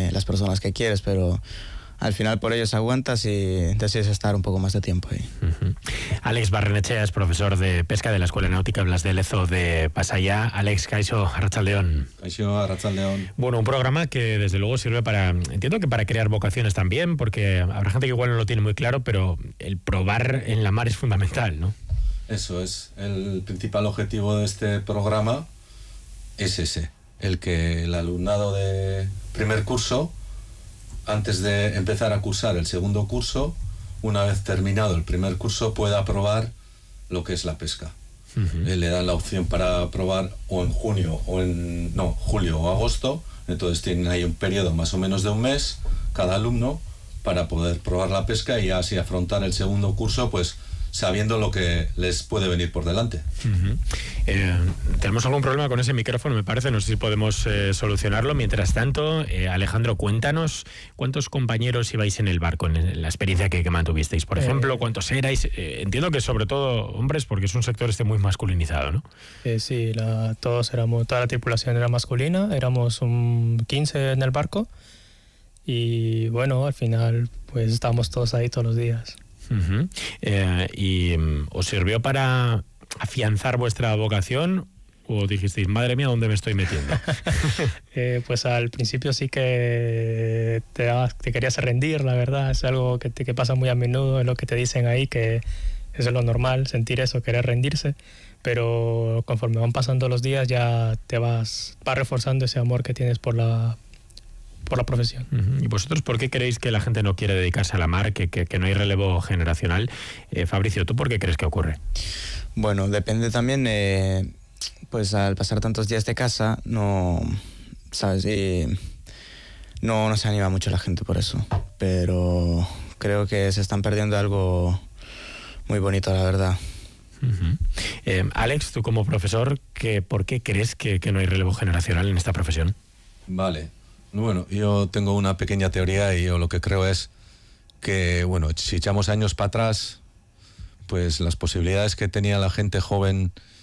las personas que quieres, pero al final por ellos aguantas y decides estar un poco más de tiempo ahí. Alex Barrenechea es profesor de pesca de la Escuela Náutica Blas de Lezo de Pasaia. Alex, kaixo, arratsaldeon. Kaixo, arratsaldeon. Bueno, un programa que desde luego sirve para, entiendo que para crear vocaciones también, porque habrá gente que igual no lo tiene muy claro, pero el probar en la mar es fundamental, ¿no? Eso es, el principal objetivo de este programa es ese, el que el alumnado de primer curso, antes de empezar a cursar el segundo curso, una vez terminado el primer curso, pueda probar lo que es la pesca. Le dan la opción para probar o en julio o agosto, entonces tienen ahí un periodo más o menos de un mes cada alumno para poder probar la pesca y así afrontar el segundo curso, pues sabiendo lo que les puede venir por delante. Tenemos algún problema con ese micrófono, me parece, no sé si podemos solucionarlo. Mientras tanto, Alejandro, cuéntanos cuántos compañeros ibais en el barco, en la experiencia que mantuvisteis, por ejemplo, cuántos erais. Entiendo que sobre todo hombres, porque es un sector muy masculinizado, ¿no? Sí, toda la tripulación era masculina, éramos 15 en el barco y bueno, al final pues estábamos todos ahí todos los días. ¿Y os sirvió para afianzar vuestra vocación o dijisteis, madre mía, ¿dónde me estoy metiendo? Pues al principio sí que te querías rendir, la verdad, es algo que pasa muy a menudo, es lo que te dicen ahí, que eso es lo normal, sentir eso, querer rendirse, pero conforme van pasando los días ya te vas reforzando ese amor que tienes por la profesión. ¿Y vosotros por qué creéis que la gente no quiere dedicarse a la mar, que no hay relevo generacional? Fabricio, ¿tú por qué crees que ocurre? Bueno, depende también, pues al pasar tantos días de casa, no, ¿sabes? No se anima mucho la gente por eso, pero creo que se están perdiendo algo muy bonito, la verdad. Alex, tú como profesor, ¿por qué crees que no hay relevo generacional en esta profesión? Vale. Bueno, yo tengo una pequeña teoría y yo lo que creo es que, bueno, si echamos años para atrás, pues las posibilidades que tenía la gente joven